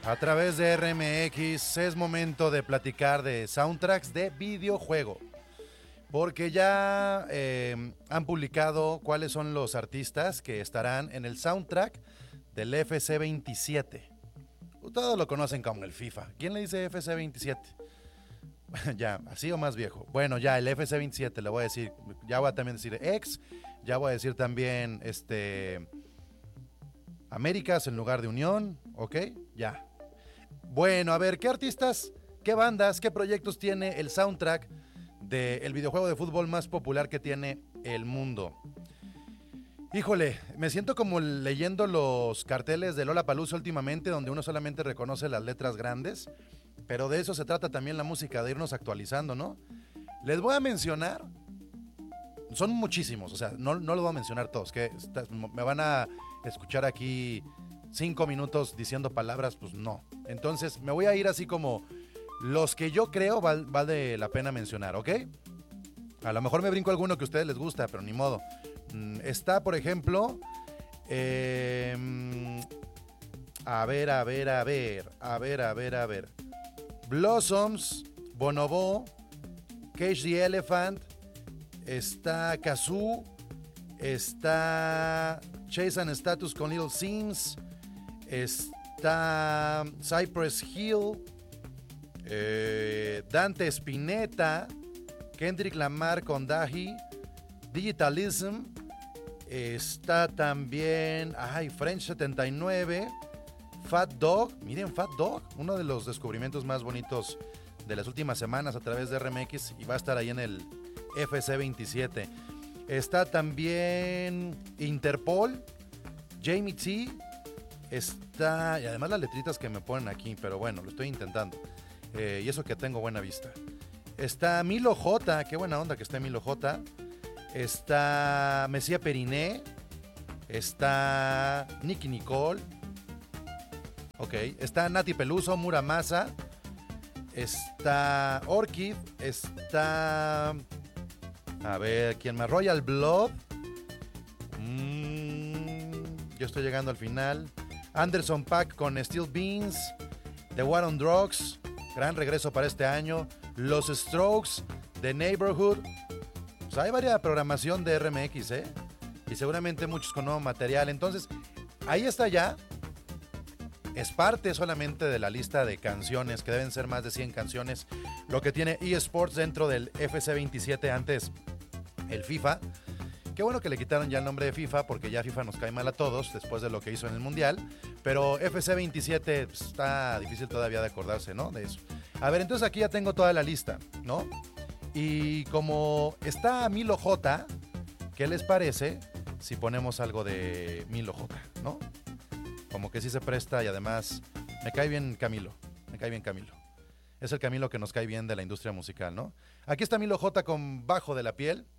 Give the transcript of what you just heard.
A través de RMX es momento de platicar de soundtracks de videojuego. Porque ya han publicado cuáles son los artistas que estarán en el soundtrack del FC27. Todos lo conocen como el FIFA. ¿Quién le dice FC27? Ya, así o más viejo. Bueno, ya el FC27 le voy a decir. Ya voy a también decir X. Ya voy a decir también Américas en lugar de Unión. ¿Ok? Ya. Bueno, a ver, ¿qué artistas, qué bandas, qué proyectos tiene el soundtrack del videojuego de fútbol más popular que tiene el mundo? Híjole, me siento como leyendo los carteles de Lollapalooza últimamente, donde uno solamente reconoce las letras grandes, pero de eso se trata también la música, de irnos actualizando, ¿no? Les voy a mencionar, son muchísimos, o sea, no los voy a mencionar todos, que me van a escuchar aquí 5 minutos diciendo palabras, pues no. Entonces me voy a ir así como los que yo creo vale la pena mencionar, ¿ok? A lo mejor me brinco alguno que a ustedes les gusta, pero ni modo. Está, por ejemplo, a ver. Blossoms, Bonobo, Cage the Elephant, está Kazoo, está Chase and Status con Little Sims, está Cypress Hill, Dante Spinetta, Kendrick Lamar con Dahi, Digitalism, está también French 79, Fat Dog, miren Fat Dog, uno de los descubrimientos más bonitos de las últimas semanas a través de RMX y va a estar ahí en el FC27. Está también Interpol, Jamie T, está, y además las letritas que me ponen aquí, pero bueno, lo estoy intentando, y eso que tengo buena vista. Está Milo J, qué buena onda que esté Milo J. Está Messia Periné, está Nicky Nicole, ok, está Nati Peluso, Muramasa, está Orchid, está, a ver, ¿quién más? Royal Blood, yo estoy llegando al final. Anderson .Paak con Steel Beans, The War on Drugs, gran regreso para este año. Los Strokes, The Neighborhood. Pues hay varias programación de RMX, y seguramente muchos con nuevo material. Entonces, ahí está ya. Es parte solamente de la lista de canciones, que deben ser más de 100 canciones, lo que tiene eSports dentro del FC27, antes el FIFA. Qué bueno que le quitaron ya el nombre de FIFA, porque ya FIFA nos cae mal a todos después de lo que hizo en el Mundial. Pero FC27 pues, está difícil todavía de acordarse, ¿no? De eso. A ver, entonces aquí ya tengo toda la lista, ¿no? Y como está Milo J, ¿qué les parece si ponemos algo de Milo J, ¿no? Como que sí se presta y además me cae bien Camilo. Es el Camilo que nos cae bien de la industria musical, ¿no? Aquí está Milo J con Bajo de la Piel.